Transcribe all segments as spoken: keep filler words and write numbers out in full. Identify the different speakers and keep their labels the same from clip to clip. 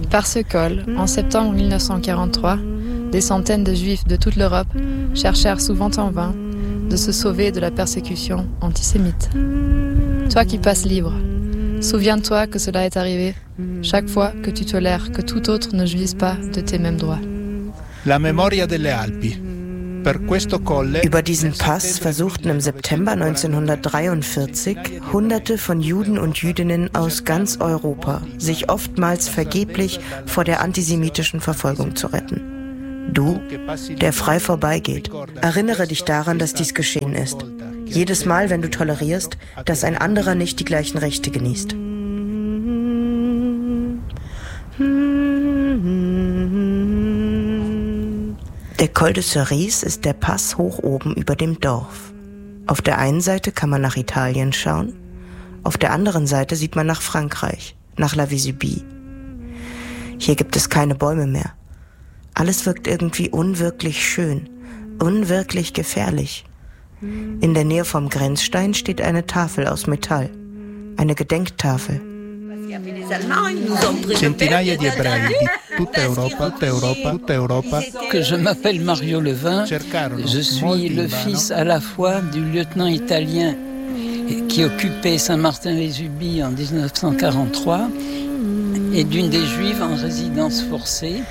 Speaker 1: Par ce col, en septembre mille neuf cent quarante-trois, des centaines de Juifs de toute l'Europe cherchèrent souvent en vain de se sauver de la persécution antisémite. Toi qui passes libre, souviens-toi que cela est arrivé chaque fois que tu tolères que tout autre ne jouisse pas de tes mêmes droits.
Speaker 2: La memoria delle Alpi.
Speaker 3: Über diesen Pass versuchten im September neunzehnhundertdreiundvierzig Hunderte von Juden und Jüdinnen aus ganz Europa, sich oftmals vergeblich vor der antisemitischen Verfolgung zu retten. Du, der frei vorbeigeht, erinnere dich daran, dass dies geschehen ist. Jedes Mal, wenn du tolerierst, dass ein anderer nicht die gleichen Rechte genießt. Der Col de Cerise ist der Pass hoch oben über dem Dorf. Auf der einen Seite kann man nach Italien schauen, auf der anderen Seite sieht man nach Frankreich, nach La Vésubie. Hier gibt es keine Bäume mehr. Alles wirkt irgendwie unwirklich schön, unwirklich gefährlich. In der Nähe vom Grenzstein steht eine Tafel aus Metall, eine Gedenktafel.
Speaker 2: Centinaia di ebrei di tutta Europa, tutta Europa, tutta Europa.
Speaker 4: Que je m'appelle Mario Levin. Je suis le fils à la fois du lieutenant italien qui occupait Saint-Martin-les-Ubis en dix-neuf cent quarante-trois et d'une des Juives en résidence forcée.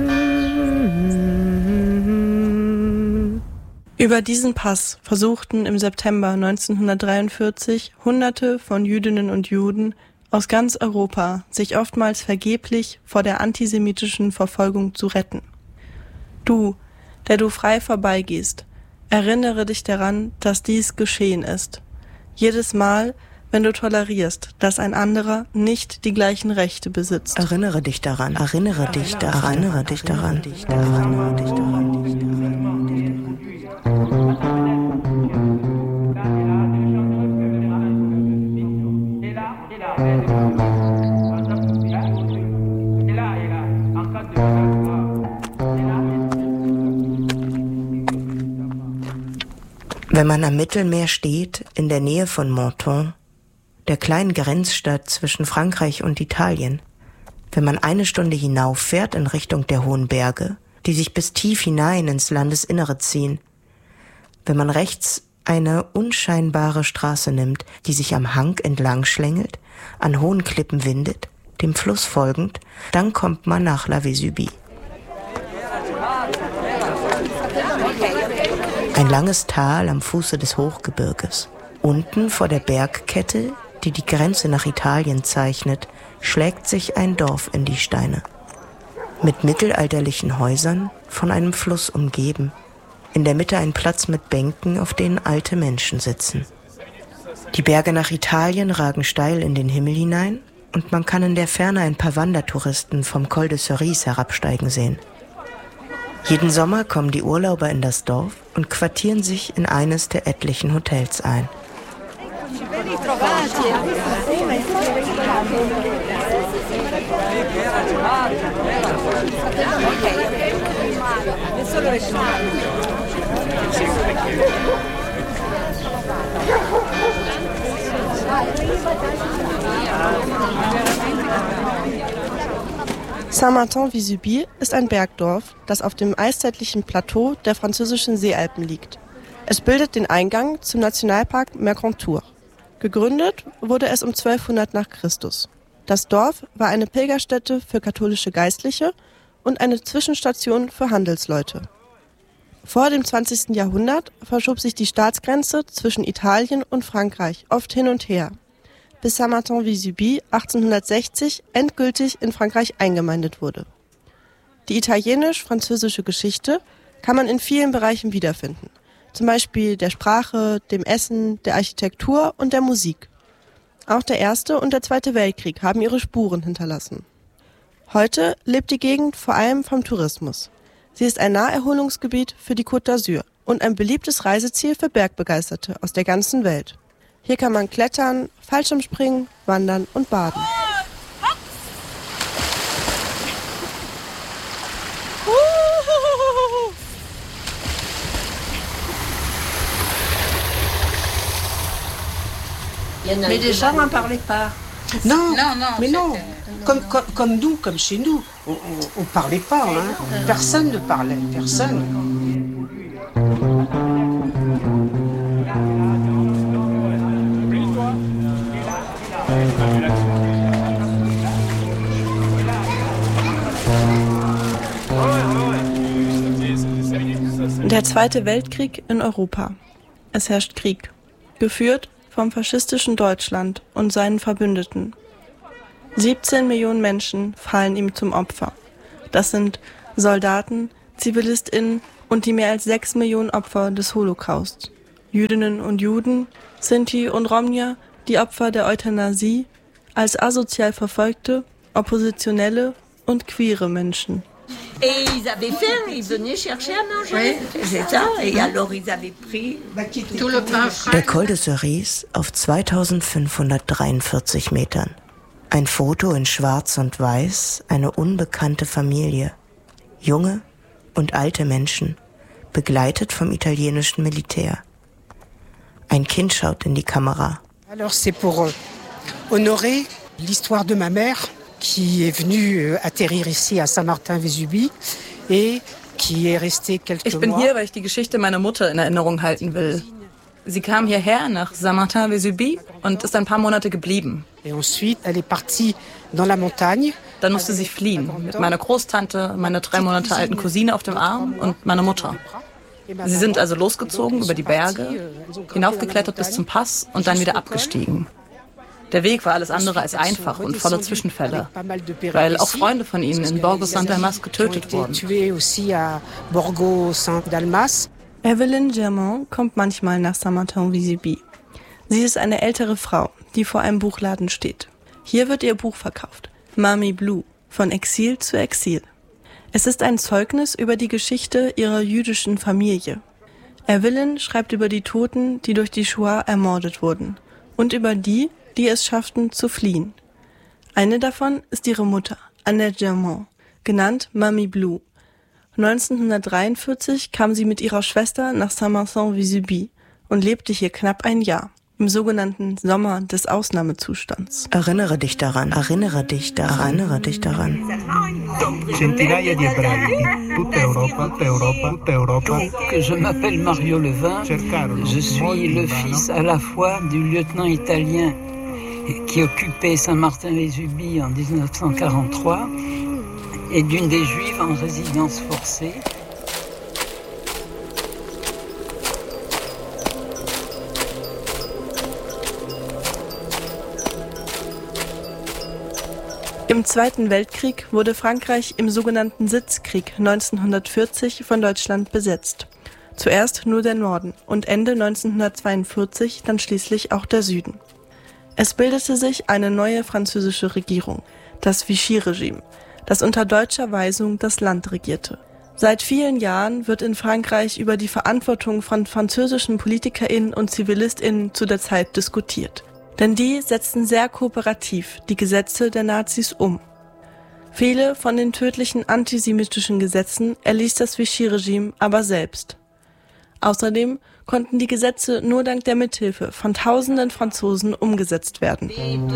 Speaker 5: Über diesen Pass versuchten im September neunzehnhundertdreiundvierzig Hunderte von Jüdinnen und Juden aus ganz Europa sich oftmals vergeblich vor der antisemitischen Verfolgung zu retten. Du, der du frei vorbeigehst, erinnere dich daran, dass dies geschehen ist. Jedes Mal, wenn du tolerierst, dass ein anderer nicht die gleichen Rechte besitzt.
Speaker 3: Erinnere dich daran, erinnere dich daran, erinnere dich daran, erinnere dich daran, erinnere dich daran. Wenn man am Mittelmeer steht, in der Nähe von Menton, der kleinen Grenzstadt zwischen Frankreich und Italien, wenn man eine Stunde hinauffährt in Richtung der hohen Berge, die sich bis tief hinein ins Landesinnere ziehen, wenn man rechts eine unscheinbare Straße nimmt, die sich am Hang entlang schlängelt, an hohen Klippen windet, dem Fluss folgend, dann kommt man nach La Vésubie. Ein langes Tal am Fuße des Hochgebirges. Unten vor der Bergkette, die die Grenze nach Italien zeichnet, schlägt sich ein Dorf in die Steine. Mit mittelalterlichen Häusern, von einem Fluss umgeben. In der Mitte ein Platz mit Bänken, auf denen alte Menschen sitzen. Die Berge nach Italien ragen steil in den Himmel hinein und man kann in der Ferne ein paar Wandertouristen vom Col de Cerise herabsteigen sehen. Jeden Sommer kommen die Urlauber in das Dorf und quartieren sich in eines der etlichen Hotels ein.
Speaker 5: Saint-Martin-Vésubie ist ein Bergdorf, das auf dem eiszeitlichen Plateau der französischen Seealpen liegt. Es bildet den Eingang zum Nationalpark Mercantour. Gegründet wurde es um zwölfhundert nach Christus. Das Dorf war eine Pilgerstätte für katholische Geistliche und eine Zwischenstation für Handelsleute. Vor dem zwanzigsten Jahrhundert verschob sich die Staatsgrenze zwischen Italien und Frankreich oft hin und her, bis Saint-Martin-Vésubie achtzehnhundertsechzig endgültig in Frankreich eingemeindet wurde. Die italienisch-französische Geschichte kann man in vielen Bereichen wiederfinden, zum Beispiel der Sprache, dem Essen, der Architektur und der Musik. Auch der Erste und der Zweite Weltkrieg haben ihre Spuren hinterlassen. Heute lebt die Gegend vor allem vom Tourismus. Sie ist ein Naherholungsgebiet für die Côte d'Azur und ein beliebtes Reiseziel für Bergbegeisterte aus der ganzen Welt. Hier kann man klettern, Fallschirmspringen, wandern und baden.
Speaker 6: Mais des gens n'en parlaient pas. Non, non, non mais non. Comme, comme, comme nous, comme chez nous, on ne parlait pas. Hein. Personne ne parlait, personne.
Speaker 5: Der Zweite Weltkrieg in Europa. Es herrscht Krieg, geführt vom faschistischen Deutschland und seinen Verbündeten. siebzehn Millionen Menschen fallen ihm zum Opfer. Das sind Soldaten, ZivilistInnen und die mehr als sechs Millionen Opfer des Holocaust. Jüdinnen und Juden, Sinti und Romnia, die Opfer der Euthanasie, als asozial Verfolgte, Oppositionelle und queere Menschen.
Speaker 7: Et ils avaient faim, ils venaient chercher à manger. Oui. C'est ça. Et alors ils avaient pris tout le pain frais.
Speaker 3: Der Col de Cerise auf zweitausendfünfhundertdreiundvierzig Metern. Ein Foto in Schwarz und Weiß, eine unbekannte Familie. Junge und alte Menschen, begleitet vom italienischen Militär. Ein Kind schaut in die Kamera.
Speaker 6: Alors c'est pour honorer l'histoire de ma mère, qui est venue atterrir ici à Saint-Martin-Vésubie et qui est restée quelques mois.
Speaker 8: Ich bin hier, weil ich die Geschichte meiner Mutter in Erinnerung halten will. Sie kam hierher nach Saint-Martin-Vésubie und ist ein paar Monate geblieben.
Speaker 6: Et ensuite, elle est partie dans la montagne.
Speaker 8: Dann musste sie fliehen mit meiner Großtante, meiner drei Monate alten Cousine auf dem Arm und meiner Mutter. Sie sind also losgezogen über die Berge, hinaufgeklettert bis zum Pass und dann wieder abgestiegen. Der Weg war alles andere als einfach und voller Zwischenfälle, weil auch Freunde von ihnen in Borgo Saint-Dalmas getötet wurden.
Speaker 5: Evelyn Germain kommt manchmal nach Saint-Martin-Vésubie. Sie ist eine ältere Frau, die vor einem Buchladen steht. Hier wird ihr Buch verkauft, Mami Blue, von Exil zu Exil. Es ist ein Zeugnis über die Geschichte ihrer jüdischen Familie. Evelyn schreibt über die Toten, die durch die Shoah ermordet wurden, und über die, die es schafften, zu fliehen. Eine davon ist ihre Mutter, Annette Germain, genannt Mami Blue. neunzehnhundertdreiundvierzig kam sie mit ihrer Schwester nach Saint-Martin-Vésubie und lebte hier knapp ein Jahr, im sogenannten Sommer des Ausnahmezustands.
Speaker 3: Erinnere dich daran, erinnere dich daran, erinnere dich daran.
Speaker 2: Centinaia di ebrei, tutta Europa, tutta Europa, tutta Europa.
Speaker 4: Je m'appelle Mario Levin, je suis le fils à la fois du lieutenant italien qui occupait Saint-Martin-Vésubie en dix-neuf cent quarante-trois et d'une des Juives en résidence forcée.
Speaker 5: Im Zweiten Weltkrieg wurde Frankreich im sogenannten Sitzkrieg neunzehnhundertvierzig von Deutschland besetzt. Zuerst nur der Norden und Ende neunzehnhundertzweiundvierzig dann schließlich auch der Süden. Es bildete sich eine neue französische Regierung, das Vichy-Regime, das unter deutscher Weisung das Land regierte. Seit vielen Jahren wird in Frankreich über die Verantwortung von französischen PolitikerInnen und ZivilistInnen zu der Zeit diskutiert. Denn die setzten sehr kooperativ die Gesetze der Nazis um. Viele von den tödlichen antisemitischen Gesetzen erließ das Vichy-Regime aber selbst. Außerdem konnten die Gesetze nur dank der Mithilfe von tausenden Franzosen umgesetzt werden.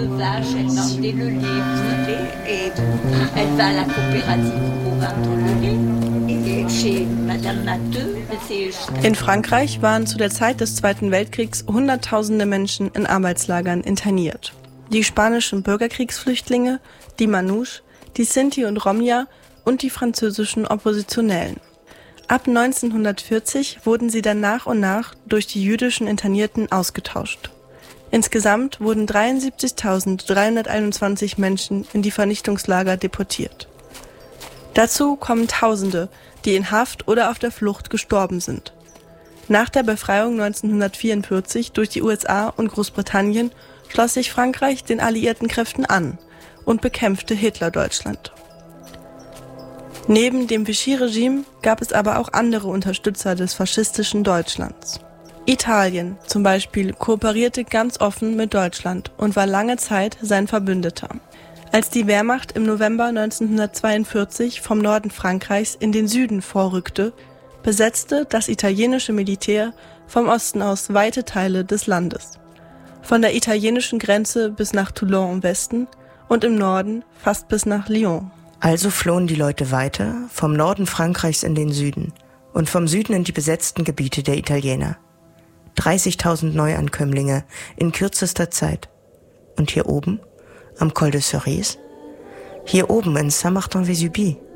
Speaker 5: In Frankreich waren zu der Zeit des Zweiten Weltkriegs Hunderttausende Menschen in Arbeitslagern interniert. Die spanischen Bürgerkriegsflüchtlinge, die Manouche, die Sinti und Romja und die französischen Oppositionellen. Ab neunzehnhundertvierzig wurden sie dann nach und nach durch die jüdischen Internierten ausgetauscht. Insgesamt wurden dreiundsiebzigtausenddreihunderteinundzwanzig Menschen in die Vernichtungslager deportiert. Dazu kommen Tausende, die in Haft oder auf der Flucht gestorben sind. Nach der Befreiung neunzehnhundertvierundvierzig durch die U S A und Großbritannien schloss sich Frankreich den alliierten Kräften an und bekämpfte Hitler-Deutschland. Neben dem Vichy-Regime gab es aber auch andere Unterstützer des faschistischen Deutschlands. Italien zum Beispiel kooperierte ganz offen mit Deutschland und war lange Zeit sein Verbündeter. Als die Wehrmacht im November neunzehnhundertzweiundvierzig vom Norden Frankreichs in den Süden vorrückte, besetzte das italienische Militär vom Osten aus weite Teile des Landes. Von der italienischen Grenze bis nach Toulon im Westen und im Norden fast bis nach Lyon.
Speaker 3: Also flohen die Leute weiter, vom Norden Frankreichs in den Süden und vom Süden in die besetzten Gebiete der Italiener. dreißigtausend Neuankömmlinge in kürzester Zeit. Und hier oben, am Col de Cerise, hier oben in Saint-Martin-Vésubie,